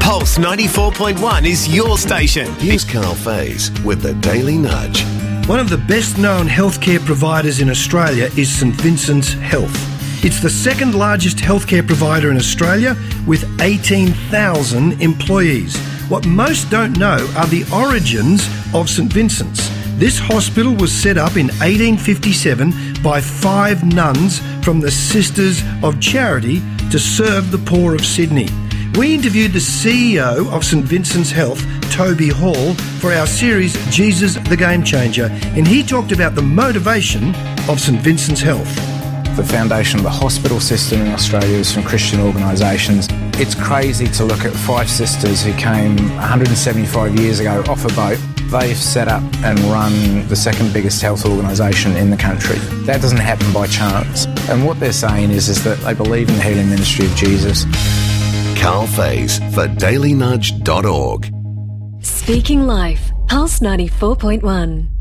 Pulse 94.1 is your station. Here's Carl Faze with the Daily Nudge. One of the best-known healthcare providers in Australia is St Vincent's Health. It's the second largest healthcare provider in Australia with 18,000 employees. What most don't know are the origins of St Vincent's. This hospital was set up in 1857 by 5 nuns from the Sisters of Charity to serve the poor of Sydney. We interviewed the CEO of St Vincent's Health, Toby Hall, for our series Jesus the Game Changer, and he talked about the motivation of St Vincent's Health. The foundation of the hospital system in Australia is from Christian organisations. It's crazy to look at 5 sisters who came 175 years ago off a boat. They've set up and run the second biggest health organisation in the country. That doesn't happen by chance. And what they're saying is that they believe in the healing ministry of Jesus. Carl Faze for dailynudge.org. Speaking Life, Pulse 94.1.